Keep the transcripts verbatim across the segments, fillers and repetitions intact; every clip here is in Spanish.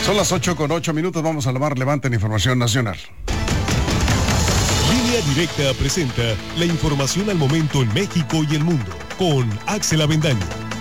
Son las ocho con ocho minutos, vamos a lo más relevante en información nacional. Línea Directa presenta la información al momento en México y el mundo, con Axel Avendaño.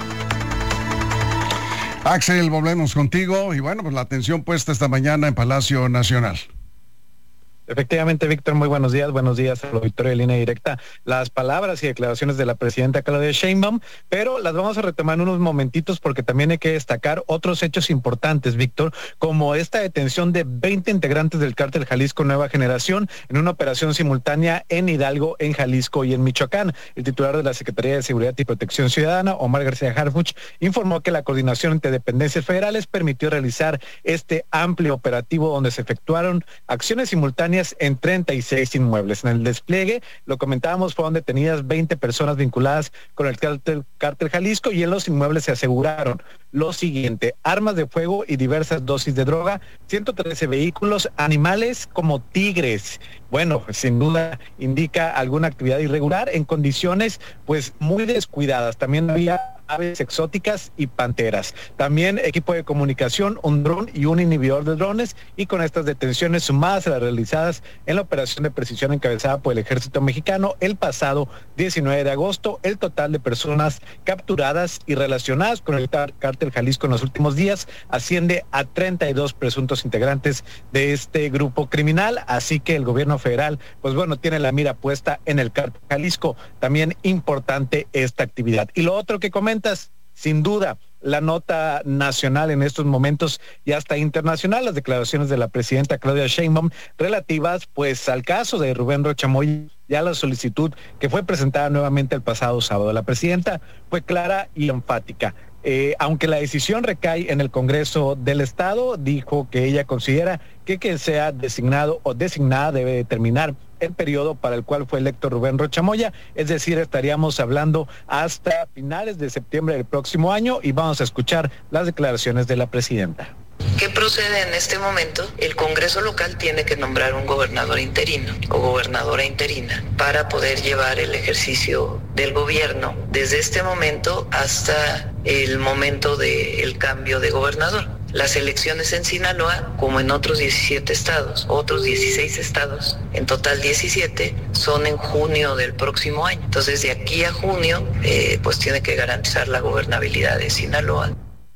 Axel, volvemos contigo y bueno, pues la atención puesta esta mañana en Palacio Nacional. Efectivamente, Víctor, muy buenos días, buenos días al auditorio de Línea Directa. Las palabras y declaraciones de la presidenta Claudia Sheinbaum, pero las vamos a retomar en unos momentitos porque también hay que destacar otros hechos importantes, Víctor, como esta detención de veinte integrantes del cártel Jalisco Nueva Generación en una operación simultánea en Hidalgo, en Jalisco y en Michoacán. El titular de la Secretaría de Seguridad y Protección Ciudadana, Omar García Harfuch, informó que la coordinación entre dependencias federales permitió realizar este amplio operativo donde se efectuaron acciones simultáneas en treinta y seis inmuebles. En el despliegue, lo comentábamos, fueron detenidas veinte personas vinculadas con el cártel, cártel Jalisco, y en los inmuebles se aseguraron lo siguiente: armas de fuego y diversas dosis de droga, ciento trece vehículos, animales como tigres. Bueno, sin duda indica alguna actividad irregular en condiciones pues muy descuidadas. También había aves exóticas y panteras. También equipo de comunicación, un dron y un inhibidor de drones, y con estas detenciones sumadas a las realizadas en la operación de precisión encabezada por el Ejército Mexicano el pasado diecinueve de agosto, el total de personas capturadas y relacionadas con el cártel Jalisco en los últimos días asciende a treinta y dos presuntos integrantes de este grupo criminal, así que el gobierno federal, pues bueno, tiene la mira puesta en el cártel Jalisco. También importante esta actividad. Y lo otro que comentas, sin duda, la nota nacional en estos momentos y hasta internacional, las declaraciones de la presidenta Claudia Sheinbaum relativas pues al caso de Rubén Rocha Moya y a la solicitud que fue presentada nuevamente el pasado sábado. La presidenta fue clara y enfática. Eh, aunque la decisión recae en el Congreso del Estado, dijo que ella considera que quien sea designado o designada debe determinar el periodo para el cual fue electo Rubén Rocha Moya, es decir, estaríamos hablando hasta finales de septiembre del próximo año, y vamos a escuchar las declaraciones de la presidenta. ¿Qué procede en este momento? El Congreso local tiene que nombrar un gobernador interino o gobernadora interina para poder llevar el ejercicio del gobierno desde este momento hasta el momento del cambio de gobernador. Las elecciones en Sinaloa, como en otros diecisiete estados, otros dieciséis estados, en total diecisiete, son en junio del próximo año. Entonces, de aquí a junio, eh, pues tiene que garantizar la gobernabilidad de Sinaloa.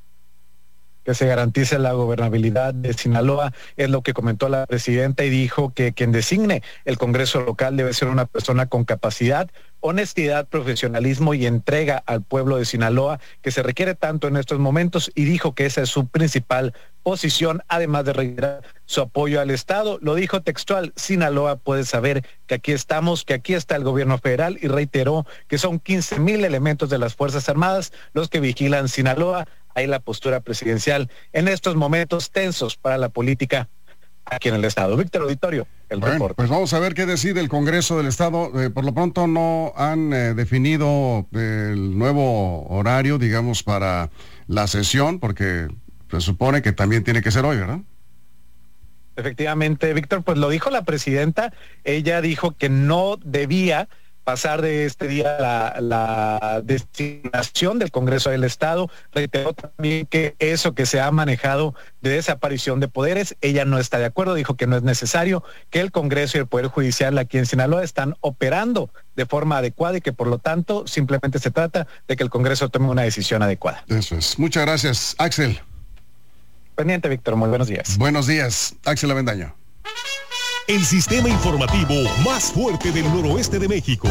Que se garantice la gobernabilidad de Sinaloa, es lo que comentó la presidenta, y dijo que quien designe el Congreso local debe ser una persona con capacidad, honestidad, profesionalismo y entrega al pueblo de Sinaloa, que se requiere tanto en estos momentos, y dijo que esa es su principal posición, además de reiterar su apoyo al Estado. Lo dijo textual: Sinaloa puede saber que aquí estamos, que aquí está el gobierno federal, y reiteró que son quince mil elementos de las Fuerzas Armadas los que vigilan Sinaloa. Ahí la postura presidencial en estos momentos tensos para la política aquí en el Estado. Víctor, auditorio, el bueno, reporte. Pues vamos a ver qué decide el Congreso del Estado. Eh, por lo pronto no han eh, definido el nuevo horario, digamos, para la sesión, porque se supone que también tiene que ser hoy, ¿verdad? Efectivamente, Víctor, pues lo dijo la presidenta. Ella dijo que no debía pasar de este día la, la designación del Congreso del Estado. Reiteró también que eso que se ha manejado de desaparición de poderes, ella no está de acuerdo, dijo que no es necesario, que el Congreso y el Poder Judicial aquí en Sinaloa están operando de forma adecuada y que por lo tanto simplemente se trata de que el Congreso tome una decisión adecuada. Eso es. Muchas gracias, Axel. Pendiente, Víctor, muy buenos días. Buenos días, Axel Avendaño. El sistema informativo más fuerte del noroeste de México.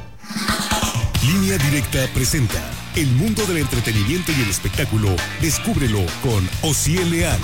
Línea Directa presenta el mundo del entretenimiento y el espectáculo. Descúbrelo con Osiel Leal.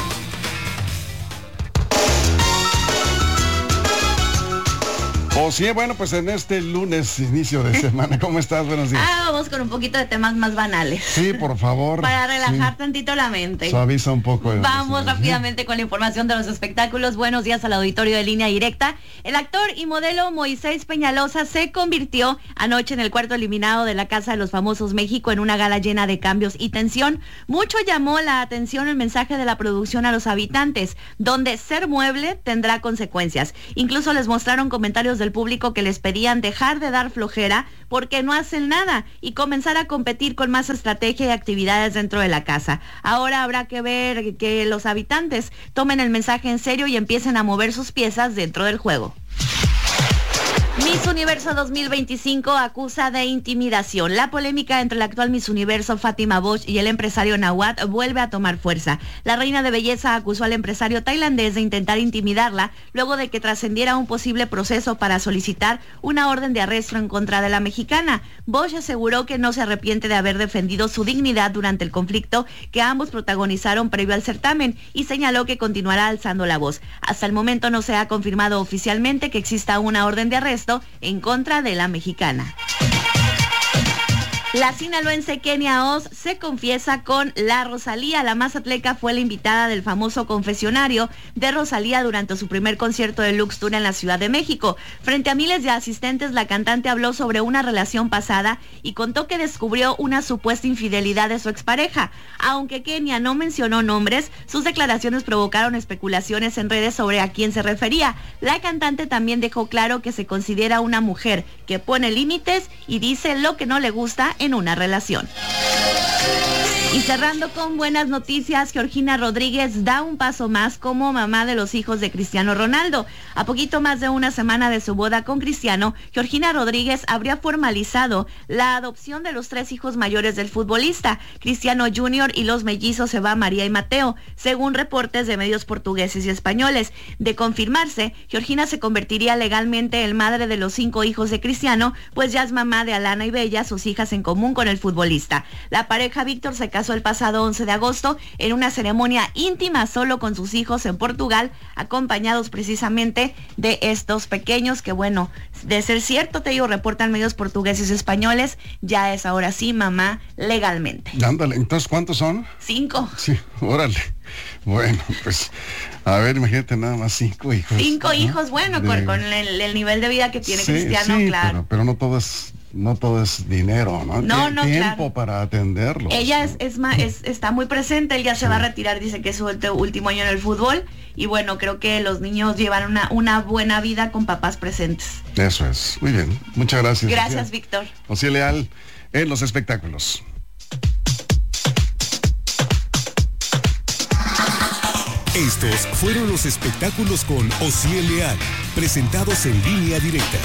O sí, bueno, pues en este lunes, inicio de semana, ¿cómo estás? Buenos días. Ah, vamos con un poquito de temas más banales. Sí, por favor. Para relajar sí. tantito la mente. Suaviza un poco. Vamos sí. rápidamente con la información de los espectáculos. Buenos días al auditorio de Línea Directa. El actor y modelo Moisés Peñalosa se convirtió anoche en el cuarto eliminado de la Casa de los Famosos México en una gala llena de cambios y tensión. Mucho llamó la atención el mensaje de la producción a los habitantes, donde ser mueble tendrá consecuencias. Incluso les mostraron comentarios de del público que les pedían dejar de dar flojera porque no hacen nada y comenzar a competir con más estrategia y actividades dentro de la casa. Ahora habrá que ver que los habitantes tomen el mensaje en serio y empiecen a mover sus piezas dentro del juego. Miss Universo dos mil veinticinco acusa de intimidación. La polémica entre la actual Miss Universo Fátima Bosch y el empresario Nawat vuelve a tomar fuerza. La reina de belleza acusó al empresario tailandés de intentar intimidarla luego de que trascendiera un posible proceso para solicitar una orden de arresto en contra de la mexicana. Bosch aseguró que no se arrepiente de haber defendido su dignidad durante el conflicto que ambos protagonizaron previo al certamen y señaló que continuará alzando la voz. Hasta el momento no se ha confirmado oficialmente que exista una orden de arresto en contra de la mexicana. La sinaloense Kenia Oz se confiesa con la Rosalía. La Mazatleca fue la invitada del famoso confesionario de Rosalía durante su primer concierto de Lux Tour en la Ciudad de México. Frente a miles de asistentes, la cantante habló sobre una relación pasada y contó que descubrió una supuesta infidelidad de su expareja. Aunque Kenia no mencionó nombres, sus declaraciones provocaron especulaciones en redes sobre a quién se refería. La cantante también dejó claro que se considera una mujer que pone límites y dice lo que no le gusta en una relación. Y cerrando con buenas noticias, Georgina Rodríguez da un paso más como mamá de los hijos de Cristiano Ronaldo. A poquito más de una semana de su boda con Cristiano, Georgina Rodríguez habría formalizado la adopción de los tres hijos mayores del futbolista, Cristiano junior y los mellizos Eva, María y Mateo, según reportes de medios portugueses y españoles. De confirmarse, Georgina se convertiría legalmente en madre de los cinco hijos de Cristiano, pues ya es mamá de Alana y Bella, sus hijas en común con el futbolista. La pareja Víctor se casó el pasado once de agosto en una ceremonia íntima solo con sus hijos en Portugal, acompañados precisamente de estos pequeños que, bueno, de ser cierto, te digo, reportan medios portugueses y españoles, ya es ahora sí mamá legalmente. Ándale, entonces, ¿cuántos son? Cinco. Sí, órale. Bueno, pues, a ver, imagínate nada más cinco hijos. Cinco ¿no? hijos, bueno, de... con, con el, el nivel de vida que tiene sí, Cristiano, sí, claro. Pero, pero no todo es... No todo es dinero, ¿no? No, Tien- no, tiempo claro. para atenderlos. Ella es, es, ma- es está muy presente, él ya se Sí. va a retirar, dice que es su ulti- último año en el fútbol y bueno, creo que los niños llevan una, una buena vida con papás presentes. Eso es, muy bien. Muchas gracias. Gracias, Víctor. José Leal en los espectáculos. Estos fueron los espectáculos con Osiel Leal, presentados en Línea Directa.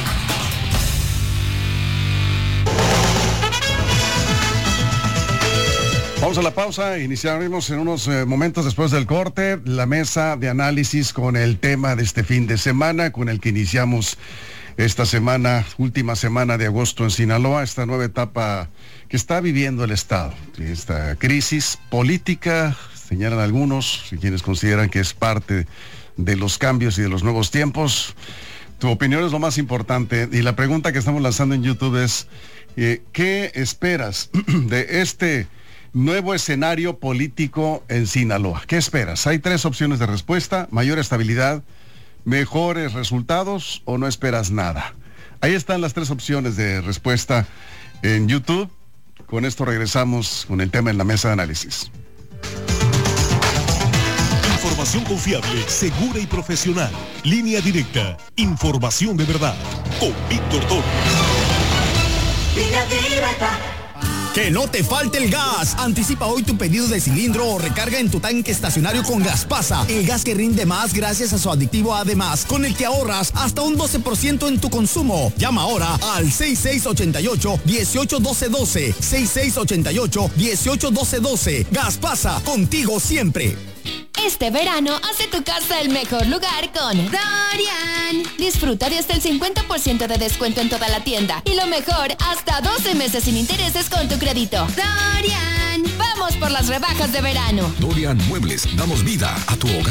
Vamos a la pausa, iniciaremos en unos eh, momentos después del corte la mesa de análisis con el tema de este fin de semana, con el que iniciamos esta semana, última semana de agosto en Sinaloa, esta nueva etapa que está viviendo el Estado, esta crisis política, señalan algunos, y quienes consideran que es parte de los cambios y de los nuevos tiempos. Tu opinión es lo más importante, y la pregunta que estamos lanzando en YouTube es, eh, ¿qué esperas de este nuevo escenario político en Sinaloa? ¿Qué esperas? Hay tres opciones de respuesta: mayor estabilidad, mejores resultados o no esperas nada. Ahí están las tres opciones de respuesta en YouTube. Con esto regresamos con el tema en la mesa de análisis. Información confiable, segura y profesional. Línea Directa. Información de verdad. Con Víctor Toro. Línea Directa. Que no te falte el gas. Anticipa hoy tu pedido de cilindro o recarga en tu tanque estacionario con Gaspasa. El gas que rinde más gracias a su aditivo Además, con el que ahorras hasta un doce por ciento en tu consumo. Llama ahora al seis seis ocho ocho, uno ocho uno dos uno. seis seis ocho ocho, uno ocho uno dos uno. Gaspasa, contigo siempre. Este verano, hace tu casa el mejor lugar con Dorian. Disfruta de hasta el cincuenta por ciento de descuento en toda la tienda. Y lo mejor, hasta doce meses sin intereses con tu crédito. Dorian. Vamos por las rebajas de verano. Dorian Muebles, damos vida a tu hogar.